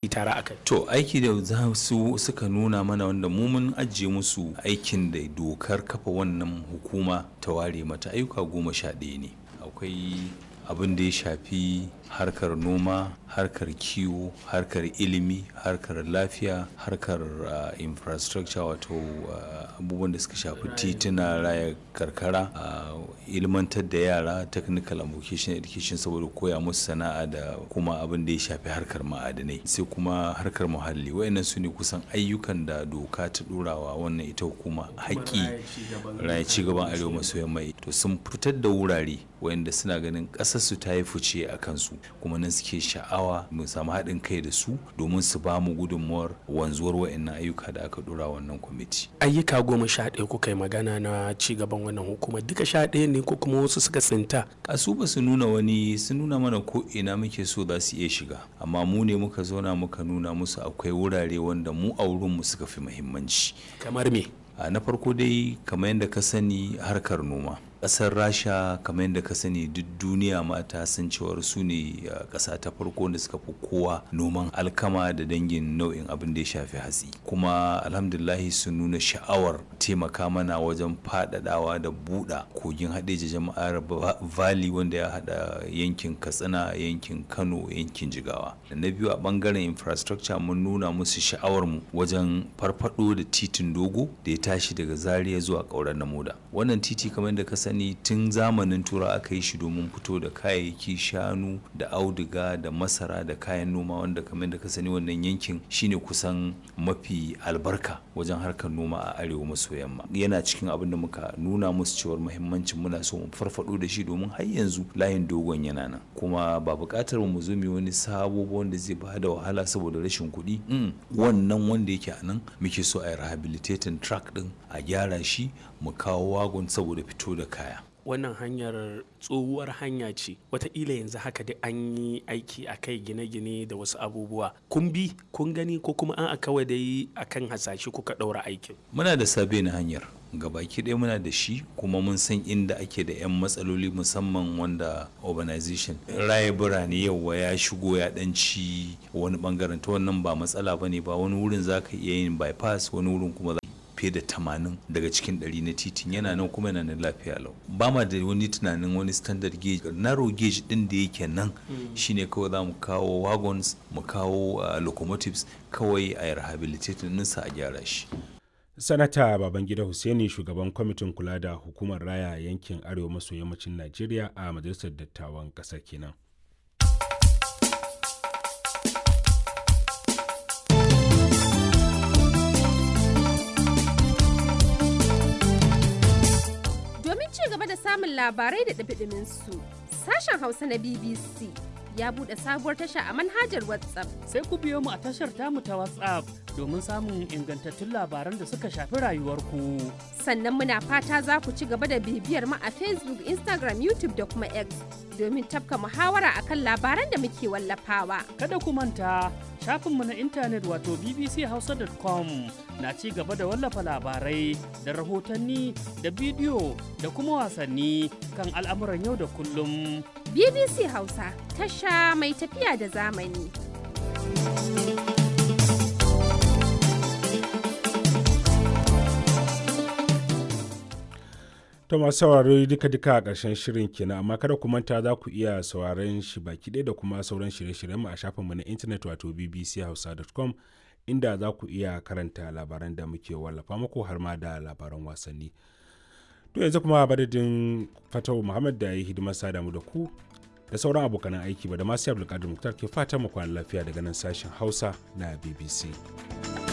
tare akai? To aiki da za su suka nuna mana wanda mu mun ajiye musu aikin da dokar kafa wannan hukuma ta ware mata ayyuka 11 ne. Akwai abin da ya shafi harkar noma, harkar kiwo, harkar ilimi, harkar lafiya, harkar infrastructure wato abubuwan da suka shafi tituna, raya karkara, ilmantar da yara, technical and vocational education saboda koya musu sana'a da kuma abin da ya shafi harkar ma'adanai, sai kuma harkar muhalli. Wayannan su ne kusan ayyukan da doka ta ɗorawa wannan ita hukuma haƙƙi raya cigaban arewa maso yamma. To sun fitar da wurare wayanda suna ganin ƙasarsu ta yi fice a kansu, kuma nan suke sha'awa mu samu haɗin kai da su domin su ba mu gudunmuwar wanzuwar wayannan ayyuka da aka ɗora wannan kwamiti. Ayyuka 11 kuka yi magana na cigaban wannan hukumar, duka 11 ne ko kuma wasu suka tsinta? Su ba su nuna wani, sun nuna mana ko ina muke so za su iya shiga, amma mu ne muka zauna muka nuna musu akwai wurare wanda mu a wurinmu suka fi muhimmanci. Kamar me? Na farko dai kamar yadda ka sani harkar noma. Ƙasar Rasha kamar yadda ka sani duk duniya ma ta san cewar su ne ƙasa ta farko da suka fi kowa noman alkama da dangin nau'in abin da ya shafi hatsi, kuma alhamdulahi sun nuna sha'awar taimaka mana wajen faɗaɗawa da buɗa kogin haɗeja jama'ar valley wanda ya haɗa yankin Katsina, yankin Kano, yankin Jigawa. Da na biyu a ɓangaren infrastructure mun nuna musu sha'awar mu wajen farfaɗo da titin dogo da ya tashi daga Zaria zuwa Ƙauren Namoda. Wannan titi kamar yadda ka sani tun zamanin tura aka yi shi domin fito da kayayyaki shanu da auduga da masara da kayan noma, wanda kamar da ka sani wannan yankin shine kusan mafi albarka wajen harkar noma a arewa maso yamma. Yana cikin abin da muka nuna musu cewar muhimmancin muna so mu farfado da shi domin har yanzu layin dogon yana nan, kuma ba buƙatar mu zo mu wani sabo wanda zai ba da wahala saboda rashin kuɗi. Wannan wanda yake a nan muke so a yi rehabilitating track din, a gyara shi mu kawo wagon saboda fito da kaya. Wannan hanyar tsohuwar hanya ce, wataƙila yanzu haka dai an yi aiki a kai, gine-gine da wasu abubuwa. Kun bi kun gani ko kuma an kawai dai akan hasashe kuka ɗaura aikin? Muna da sabe na hanyar gabaki ɗaya muna da shi, kuma mun san inda ake da 'yan matsaloli musamman wanda urbanization raye birane yawa ya shigo ya ɗanci wani ɓangaren, ta wannan ba matsala ba ne ba. Wani wurin za ka iya yin bypass, wani wurin kuma fiye da 80 daga cikin 100 na titin yana nan kuma yana nan lafiya lau. Ba ma da wani tunanin wani standard gauge, narrow gauge din da yake nan shine kawai za mu kawo wagons, mu kawo locomotives kawai a rehabilitating ɗinsa a gyara shi. Sanata Babangida Hussaini, shugaban kwamitin kula da hukumar raya yankin arewa maso yammacin Najeriya a majalisar dattawan ƙasar kenan. Gaba da samun labarai da ɗumi su, sashen Hausa na BBC ya buɗe sabuwar tasha a manhajar WhatsApp. Sai ku biyo mu a tashar tamu ta WhatsApp domin samun ingantattun labaran da suka shafi rayuwarku. Sannan muna fata za ku ci gaba da bibiyar mu a Facebook, Instagram, YouTube da kuma X domin tafka muhawara akan labaran da muke wallafawa. Kada ku manta, shafinmu na intanet wato bbchausa.com na ci gaba da wallafa labarai da rahotanni da bidiyo da kuma wasanni kan al'amuran yau da kullum. BBC Hausa, tasha mai tafiya da zamani. To masu sauraro duka-duka a ƙarshen shirin kenan, amma kada ku manta za ku iya sauraron shi baki ɗaya da kuma sauran shirye-shiryenmu a shafinmu na intanet wato bbchausa.com, inda za ku iya karanta labaran da muke wallafa muku har ma da labaran wasanni. To yanzu kuma badadin Fatawu Muhammad da ya yi hidimar sada mu da ku da sauran abokanan aiki ba da masu Abdulkadir Muktar ke fatan mu kwana lafiya daga nan sashen Hausa na BBC.